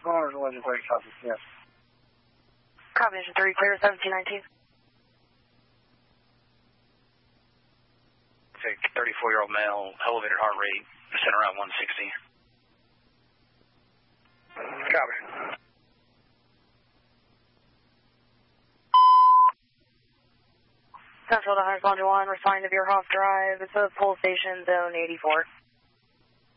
kilometers, 1130 copy, yes. Combination 3, clear 1719. Okay, 34-year-old male, elevated heart rate, percent around 160. Copy. Central to 101, responding to Bierhoff Drive. It's a pull station, zone 84.